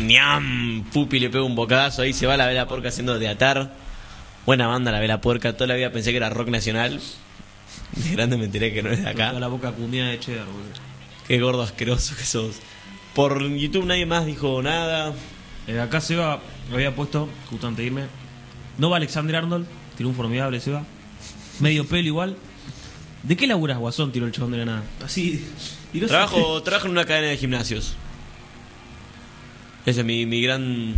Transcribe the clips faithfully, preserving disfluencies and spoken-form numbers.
ñam, Pupi le pega un bocadazo, ahí se va la Vela Puerca haciendo de atar. Buena banda la Vela Puerca, toda la vida pensé que era rock nacional. De grande me enteré que no es de acá. Toda la boca cumiada de cheddar, boludo. Qué gordo asqueroso que sos. Por YouTube nadie más dijo nada. Eh, acá Seba había puesto, justo antes de irme, no va Alexander Arnold, tiró un formidable Seba. Medio pelo igual. ¿De qué laburas, Guasón? Tiró el chabón de la nada. Así. Y no sé- Trabajo, trabajo en una cadena de gimnasios. Ese es mi, mi gran...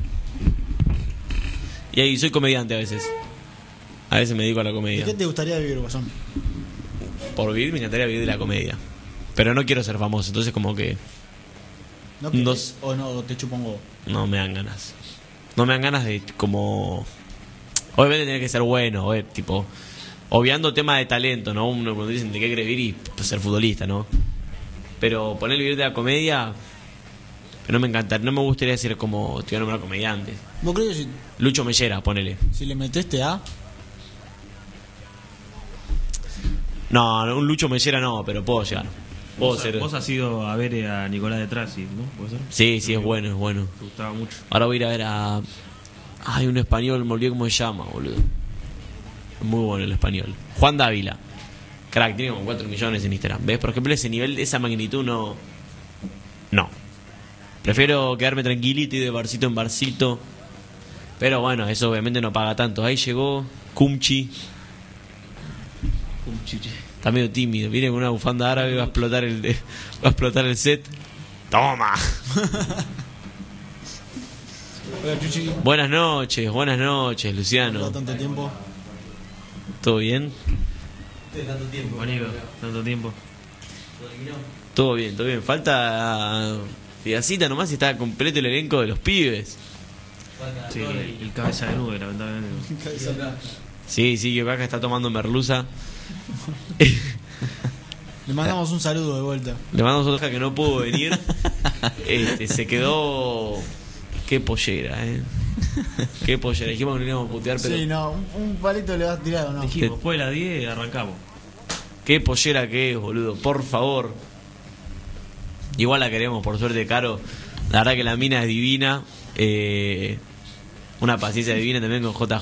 Y ahí soy comediante a veces. A veces me dedico a la ¿De comedia. qué te gustaría vivir, Guasón? Por vivir me encantaría vivir de la comedia. Pero no quiero ser famoso, entonces como que ¿No querés? Dos. ¿O no te chupa un huevo? no me dan ganas. No me dan ganas de como... Obviamente tiene que ser bueno, eh, tipo... Obviando tema de talento, ¿no? Uno cuando dicen de qué querés vivir y pues, ser futbolista, ¿no? Pero poner vivir de la comedia... Pero no me encanta, no me gustaría ser como... Te voy a nombrar comediante. ¿Vos crees que si, Lucho Mellera, ponele. si le meteste a... No, no, un Lucho Mellera no, pero puedo llegar. Puedo Vos, ser... vos has ido a ver a Nicolás de Trasi, ¿no? ¿Puede ser? Sí, sí, es bueno, es bueno. Te gustaba mucho. Ahora voy a ir a ver a... Ay, un español, me olvidé cómo se llama, boludo. Muy bueno el español. Juan Dávila. Crack, tiene como cuatro millones en Instagram. ¿Ves? Por ejemplo, ese nivel, esa magnitud no... No. Prefiero quedarme tranquilito y de barcito en barcito. Pero bueno, eso obviamente no paga tanto. Ahí llegó Kumchi. Un chiche. Está medio tímido. Viene con una bufanda árabe y va a explotar el, va a explotar el set. ¡Toma! Hola, Chuchi. Buenas noches, buenas noches, Luciano. Tanto tiempo. ¿Todo bien? Bonito, tanto tiempo. Todo bien, todo bien. Falta Fidacita nomás y está completo el elenco de los pibes. Sí, el, el cabeza de nube, lamentablemente. Sí, sí, que acá está tomando merluza. Le mandamos un saludo de vuelta. Le mandamos otra que no pudo venir. Este, se quedó... Qué pollera, eh. Qué pollera. Dijimos que no íbamos a putear, pero... Sí, no, un, un palito le vas a tirar, ¿o no? Dijimos, después de las diez arrancamos. Qué pollera que es, boludo. Por favor. Igual la queremos, por suerte, Caro. La verdad que la mina es divina. Eh, una paciencia divina también con J